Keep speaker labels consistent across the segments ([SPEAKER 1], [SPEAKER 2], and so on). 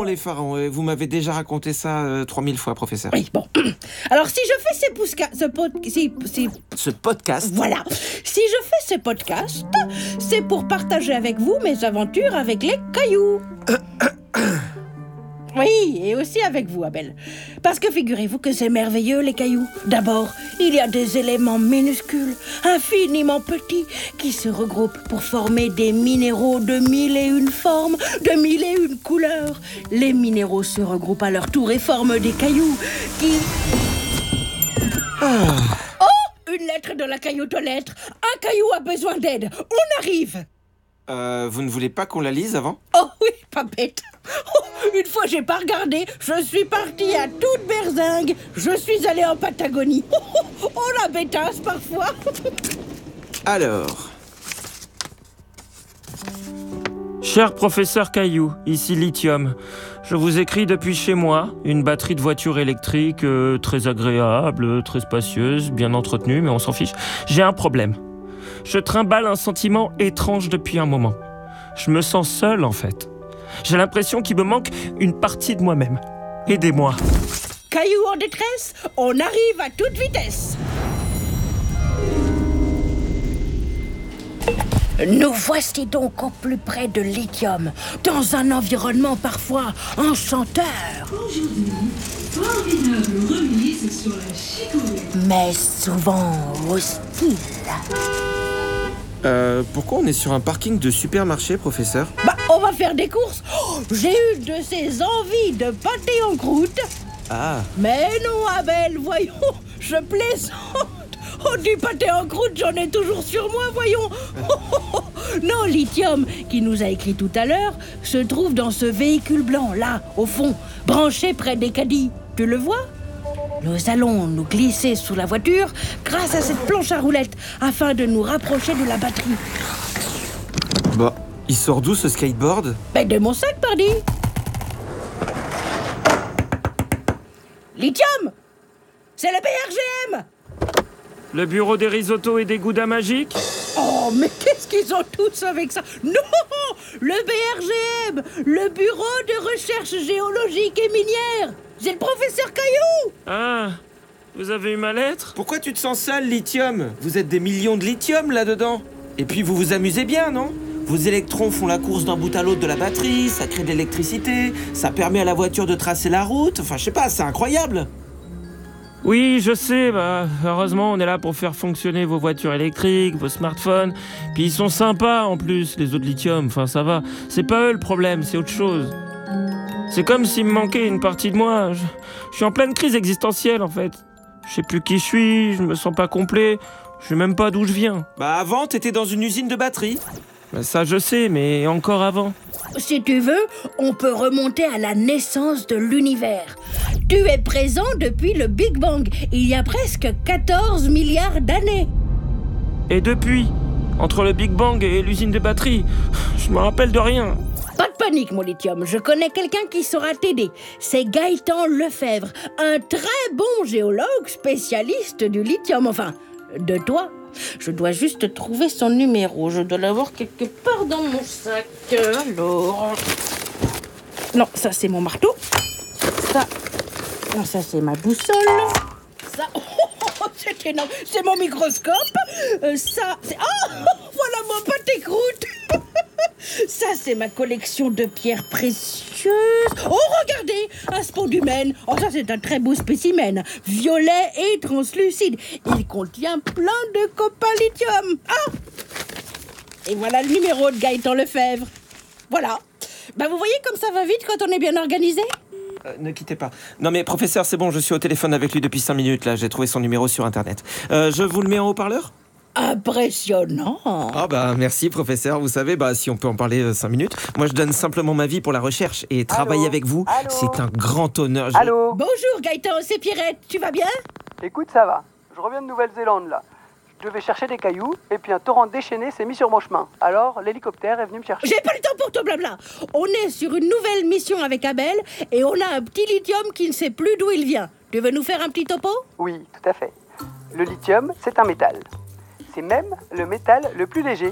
[SPEAKER 1] les pharaons. Et vous m'avez déjà raconté ça 3000 fois, professeur.
[SPEAKER 2] Oui, bon. Alors, si je fais
[SPEAKER 1] Ce podcast.
[SPEAKER 2] Voilà. Si je fais ce podcast, c'est pour partager avec vous mes aventures avec les cailloux. Oui, et aussi avec vous, Abel. Parce que figurez-vous que c'est merveilleux, les cailloux. D'abord, il y a des éléments minuscules, infiniment petits, qui se regroupent pour former des minéraux de 1001 formes, de 1001 couleurs. Les minéraux se regroupent à leur tour et forment des cailloux qui... Oh, une lettre de la cailloute aux lettres. Un caillou a besoin d'aide. On arrive.
[SPEAKER 1] Vous ne voulez pas qu'on la lise avant ?
[SPEAKER 2] Oh oui, pas bête. Oh, une fois, j'ai pas regardé. Je suis partie à toute berzingue. Je suis allée en Patagonie. Oh, la bêtasse parfois.
[SPEAKER 1] Alors...
[SPEAKER 3] Cher professeur Caillou, ici Lithium. Je vous écris depuis chez moi, une batterie de voiture électrique très agréable, très spacieuse, bien entretenue, mais on s'en fiche. J'ai un problème. Je trimballe un sentiment étrange depuis un moment. Je me sens seul, en fait. J'ai l'impression qu'il me manque une partie de moi-même. Aidez-moi.
[SPEAKER 2] Caillou en détresse, on arrive à toute vitesse. Nous voici donc au plus près de Lithium, dans un environnement parfois enchanteur.
[SPEAKER 4] Aujourd'hui, formidable remise sur la chicorée.
[SPEAKER 2] Mais souvent hostile.
[SPEAKER 1] Pourquoi on est sur un parking de supermarché, professeur ?
[SPEAKER 2] Bah, on va faire des courses. Oh, j'ai eu de ces envies de pâté en croûte.
[SPEAKER 1] Ah,
[SPEAKER 2] Mais non, Abel, voyons, je plaisante. Oh, du pâté en croûte, j'en ai toujours sur moi, voyons. Non, Lithium, qui nous a écrit tout à l'heure, se trouve dans ce véhicule blanc, là, au fond, branché près des caddies. Tu le vois ? Nous allons nous glisser sous la voiture grâce à cette planche à roulettes afin de nous rapprocher de la batterie.
[SPEAKER 1] bah, il sort d'où ce skateboard ?
[SPEAKER 2] Ben de mon sac, pardi. Lithium, c'est le BRGM.
[SPEAKER 3] Le bureau des risottos et des goudas magiques ?
[SPEAKER 2] Oh, mais qu'est-ce qu'ils ont tous avec ça? Non, le BRGM, le Bureau de recherche géologique et minière. C'est le professeur Caillou.
[SPEAKER 3] Ah, vous avez eu ma lettre ?
[SPEAKER 1] Pourquoi tu te sens seul, Lithium ? Vous êtes des millions de lithium là-dedans. Et puis vous vous amusez bien, non ? Vos électrons font la course d'un bout à l'autre de la batterie, ça crée de l'électricité, ça permet à la voiture de tracer la route. Enfin, je sais pas, c'est incroyable.
[SPEAKER 3] Oui, je sais, heureusement on est là pour faire fonctionner vos voitures électriques, vos smartphones. Puis ils sont sympas en plus, les autres lithium, enfin ça va. C'est pas eux le problème, c'est autre chose. C'est comme s'il me manquait une partie de moi. Je suis en pleine crise existentielle en fait. Je sais plus qui je suis, je me sens pas complet, je sais même pas d'où je viens.
[SPEAKER 1] Bah avant, t'étais dans une usine de batterie.
[SPEAKER 3] Ça je sais, mais encore avant.
[SPEAKER 2] Si tu veux, on peut remonter à la naissance de l'univers. Tu es présent depuis le Big Bang, il y a presque 14 milliards d'années.
[SPEAKER 3] Et depuis, entre le Big Bang et l'usine de batterie, je me rappelle de rien.
[SPEAKER 2] Pas de panique, mon Lithium, je connais quelqu'un qui saura t'aider. C'est Gaëtan Lefebvre, un très bon géologue spécialiste du lithium, enfin, de toi. Je dois juste trouver son numéro, je dois l'avoir quelque part dans mon sac. Alors... Non, ça c'est mon marteau. Ça... Non, ça c'est ma boussole. Ça... Oh, c'est énorme, c'est mon microscope. Ça, c'est... Oh, voilà mon pâté croûte. Ça, c'est ma collection de pierres précieuses. Oh, regardez, un spondumène. Oh, ça, c'est un très beau spécimen. Violet et translucide. Il contient plein de copains lithium. Ah! Et voilà le numéro de Gaëtan Lefebvre. Voilà. Bah, vous voyez comme ça va vite quand on est bien organisé?
[SPEAKER 1] Ne quittez pas. Non mais professeur, c'est bon, je suis au téléphone avec lui depuis 5 minutes là. J'ai trouvé son numéro sur internet. Je vous le mets en haut-parleur ?
[SPEAKER 2] Impressionnant.
[SPEAKER 1] Ah bah merci professeur, vous savez, si on peut en parler 5 minutes. Moi je donne simplement ma vie pour la recherche et travailler avec vous, c'est un grand honneur.
[SPEAKER 5] Allô ?
[SPEAKER 2] Bonjour Gaëtan, c'est Pierrette, tu vas bien?
[SPEAKER 5] Écoute, ça va. Je reviens de Nouvelle-Zélande, là. Je devais chercher des cailloux, et puis un torrent déchaîné s'est mis sur mon chemin. Alors, l'hélicoptère est venu me chercher.
[SPEAKER 2] J'ai pas le temps pour ton blabla. On est sur une nouvelle mission avec Abel, et on a un petit lithium qui ne sait plus d'où il vient. Tu veux nous faire un petit topo?
[SPEAKER 5] Oui, tout à fait. Le lithium, c'est un métal. C'est même le métal le plus léger.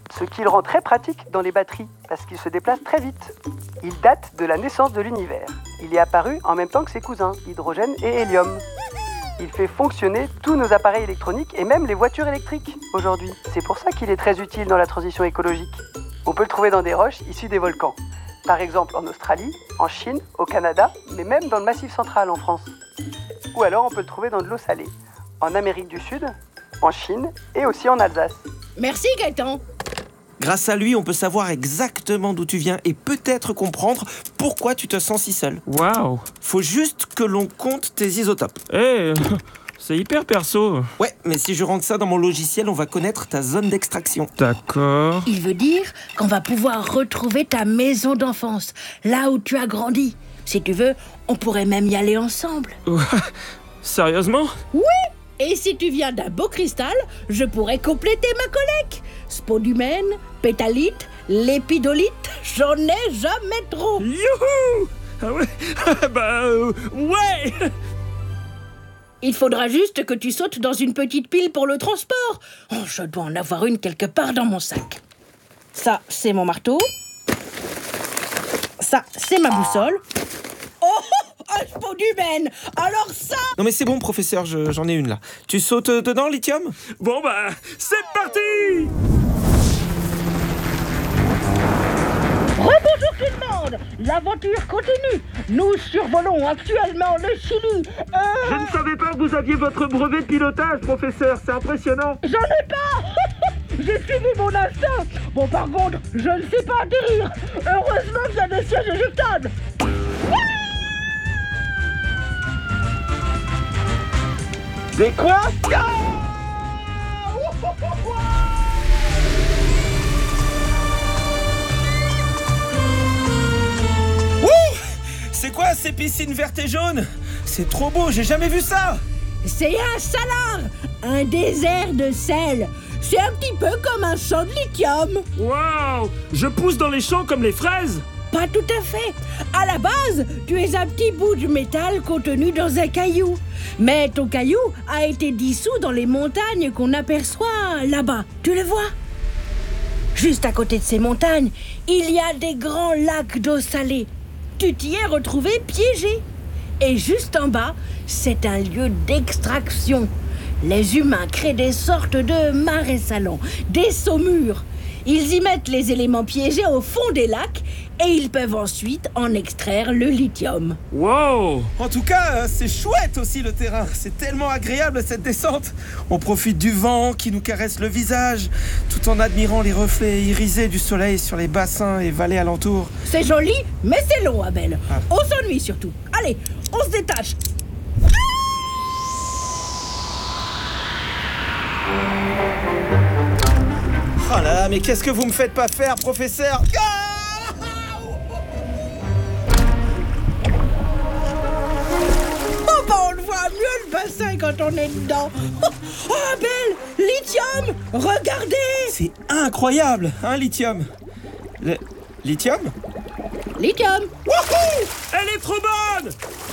[SPEAKER 5] ce qui le rend très pratique dans les batteries, parce qu'il se déplace très vite. Il date de la naissance de l'univers. Il est apparu en même temps que ses cousins, hydrogène et hélium. Il fait fonctionner tous nos appareils électroniques et même les voitures électriques aujourd'hui. C'est pour ça qu'il est très utile dans la transition écologique. On peut le trouver dans des roches issues des volcans. Par exemple en Australie, en Chine, au Canada, mais même dans le Massif central en France. Ou alors on peut le trouver dans de l'eau salée, en Amérique du Sud, en Chine et aussi en Alsace.
[SPEAKER 2] Merci Gaëtan.
[SPEAKER 1] Grâce à lui, on peut savoir exactement d'où tu viens et peut-être comprendre pourquoi tu te sens si seul.
[SPEAKER 3] Waouh.
[SPEAKER 1] Faut juste que l'on compte tes isotopes.
[SPEAKER 3] C'est hyper perso.
[SPEAKER 1] Ouais, mais si je rentre ça dans mon logiciel, on va connaître ta zone d'extraction.
[SPEAKER 3] D'accord.
[SPEAKER 2] Il veut dire qu'on va pouvoir retrouver ta maison d'enfance, là où tu as grandi. Si tu veux, on pourrait même y aller ensemble.
[SPEAKER 3] Sérieusement?
[SPEAKER 2] Et si tu viens d'un beau cristal, je pourrais compléter ma collecte. Spodumène, pétalite, lépidolite, j'en ai jamais trop.
[SPEAKER 3] Youhou! Ah ouais? Ouais!
[SPEAKER 2] Il faudra juste que tu sautes dans une petite pile pour le transport. Oh, je dois en avoir une quelque part dans mon sac. Ça, c'est mon marteau. Ça, c'est ma boussole. Oh, un spodumène! Alors ça!
[SPEAKER 1] Non mais c'est bon, professeur, j'en ai une là. Tu sautes dedans, Lithium?
[SPEAKER 3] Bon c'est parti!
[SPEAKER 2] Rebonjour tout le monde! L'aventure continue! Nous survolons actuellement le Chili.
[SPEAKER 3] Je ne savais pas que vous aviez votre brevet de pilotage, professeur. C'est impressionnant.
[SPEAKER 2] J'en ai pas! J'ai suivi mon instinct! Bon, par contre, je ne sais pas atterrir! Heureusement qu'il y a des sièges éjectables!
[SPEAKER 1] C'est quoi? C'est quoi ces piscines vertes et jaunes? C'est trop beau, j'ai jamais vu ça!
[SPEAKER 2] C'est un salar! Un désert de sel! C'est un petit peu comme un champ de lithium!
[SPEAKER 3] Waouh! Je pousse dans les champs comme les fraises.
[SPEAKER 2] Pas tout à fait! À la base, tu es un petit bout de métal contenu dans un caillou. Mais ton caillou a été dissous dans les montagnes qu'on aperçoit là-bas. Tu le vois? Juste à côté de ces montagnes, il y a des grands lacs d'eau salée. Tu t'y es retrouvé piégé. Et juste en bas, c'est un lieu d'extraction. Les humains créent des sortes de marais salants, des saumures. Ils y mettent les éléments piégés au fond des lacs et ils peuvent ensuite en extraire le lithium.
[SPEAKER 3] Wow!
[SPEAKER 1] En tout cas, c'est chouette aussi le terrain. C'est tellement agréable cette descente. On profite du vent qui nous caresse le visage, tout en admirant les reflets irisés du soleil sur les bassins et vallées alentours.
[SPEAKER 2] C'est joli, mais c'est long, Abel. On s'ennuie surtout. Allez, on se détache.
[SPEAKER 1] Oh là là, mais qu'est-ce que vous me faites pas faire, professeur?
[SPEAKER 2] Oh bah on le voit mieux le bassin quand on est dedans. Oh Abel, lithium, regardez.
[SPEAKER 1] C'est incroyable, hein, Lithium? Le lithium?
[SPEAKER 2] Lithium.
[SPEAKER 3] Elle est trop bonne!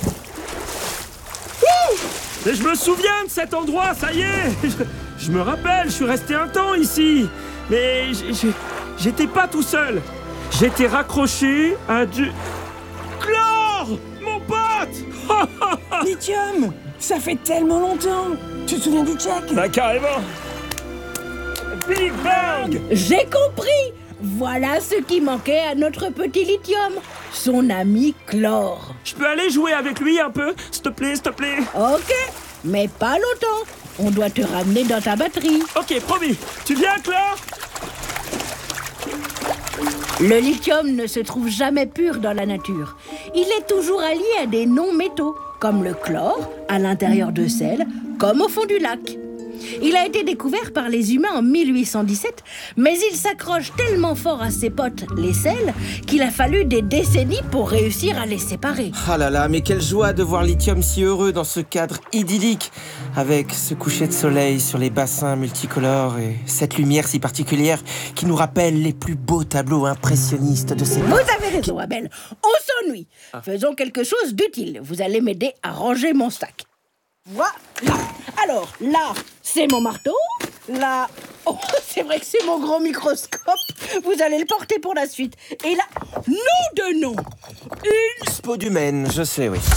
[SPEAKER 3] Wouh! Mais je me souviens de cet endroit, ça y est! Je me rappelle, je suis resté un temps ici. Mais j'étais pas tout seul. J'étais raccroché à du... Chlore! Mon pote!
[SPEAKER 6] Lithium, ça fait tellement longtemps. Tu te souviens du check?
[SPEAKER 3] Bah carrément! Big Bang!
[SPEAKER 2] J'ai compris. Voilà ce qui manquait à notre petit lithium. Son ami Chlore.
[SPEAKER 3] Je peux aller jouer avec lui un peu? S'il te plaît, s'il te plaît.
[SPEAKER 2] Ok, mais pas longtemps. On doit te ramener dans ta batterie.
[SPEAKER 3] Ok, promis. Tu viens, Chlore?
[SPEAKER 2] Le lithium ne se trouve jamais pur dans la nature. Il est toujours allié à des non-métaux, comme le chlore, à l'intérieur de sel, comme au fond du lac. Il a été découvert par les humains en 1817, mais il s'accroche tellement fort à ses potes, les sels, qu'il a fallu des décennies pour réussir à les séparer.
[SPEAKER 1] Ah là là, mais quelle joie de voir Lithium si heureux dans ce cadre idyllique, avec ce coucher de soleil sur les bassins multicolores et cette lumière si particulière qui nous rappelle les plus beaux tableaux impressionnistes de ces...
[SPEAKER 2] Vous avez raison, Abel. On s'ennuie. Faisons quelque chose d'utile. Vous allez m'aider à ranger mon sac. Voilà. Alors, là, c'est mon marteau. là... Oh, c'est vrai que c'est mon gros microscope. Vous allez le porter pour la suite. Et là, nom de nom, une...
[SPEAKER 1] Spodumène, je sais, oui.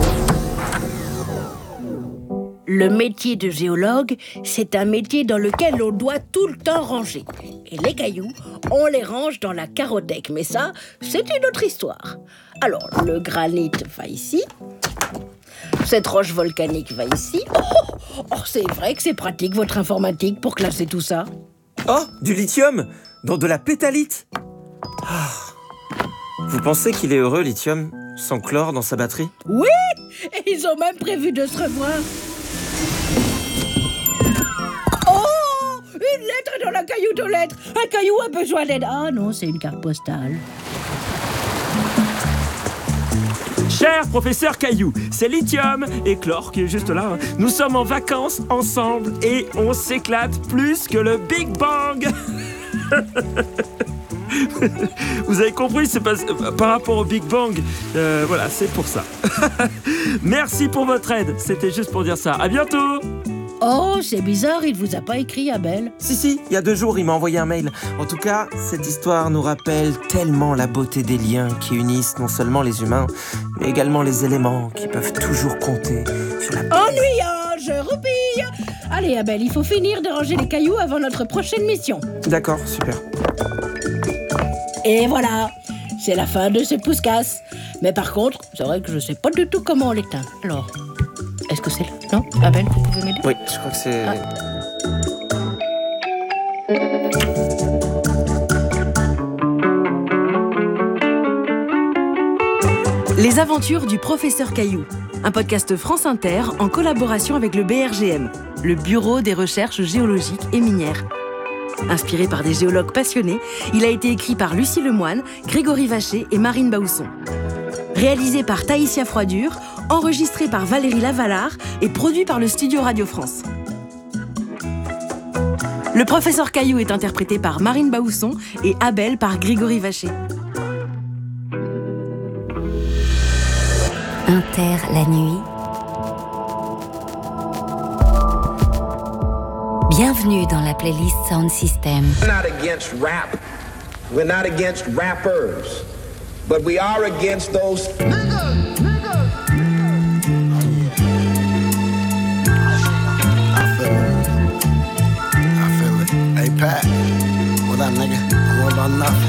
[SPEAKER 2] Le métier de géologue, c'est un métier dans lequel on doit tout le temps ranger. Et les cailloux, on les range dans la carothèque. Mais ça, c'est une autre histoire. Alors, le granit va ici. Cette roche volcanique va ici. Oh, c'est vrai que c'est pratique, votre informatique, pour classer tout ça.
[SPEAKER 1] Oh, du lithium dans de la pétalite. Ah. Vous pensez qu'il est heureux, lithium, sans chlore dans sa batterie?
[SPEAKER 2] Oui, et ils ont même prévu de se revoir. Oh, une lettre dans la cailloute aux lettres. Un caillou a besoin d'aide. Ah non, c'est une carte postale.
[SPEAKER 3] Cher professeur Caillou, c'est Lithium et Chlore qui est juste là. Nous sommes en vacances ensemble et on s'éclate plus que le Big Bang. Vous avez compris, c'est par rapport au Big Bang. Voilà, c'est pour ça. Merci pour votre aide. C'était juste pour dire ça. À bientôt.
[SPEAKER 2] Oh, c'est bizarre, il vous a pas écrit, Abel.
[SPEAKER 1] Si, il y a 2 jours, il m'a envoyé un mail. En tout cas, cette histoire nous rappelle tellement la beauté des liens qui unissent non seulement les humains, mais également les éléments qui peuvent toujours compter sur la...
[SPEAKER 2] Ennuyant, je roupille. Allez, Abel, il faut finir de ranger les cailloux avant notre prochaine mission.
[SPEAKER 1] D'accord, super.
[SPEAKER 2] Et voilà, c'est la fin de ce pousse-casse. Mais par contre, c'est vrai que je sais pas du tout comment on l'éteint. Alors, est-ce que c'est là? Non, Abel, vous pouvez m'aider?
[SPEAKER 1] Oui, je crois que c'est...
[SPEAKER 7] Les aventures du professeur Caillou, un podcast France Inter en collaboration avec le BRGM, le Bureau des recherches géologiques et minières. Inspiré par des géologues passionnés, il a été écrit par Lucie Lemoine, Grégory Vacher et Marine Baousson. Réalisé par Taïsia Froidure, enregistré par Valérie Lavallard et produit par le Studio Radio France. Le professeur Caillou est interprété par Marine Baousson et Abel par Grégory Vacher.
[SPEAKER 8] Inter la nuit. Bienvenue dans la playlist Sound System.
[SPEAKER 9] We're not against rap. We're not against rappers. But we are against those niggas.
[SPEAKER 10] I feel it. Hey, Pat. What up, nigga? What about nothing?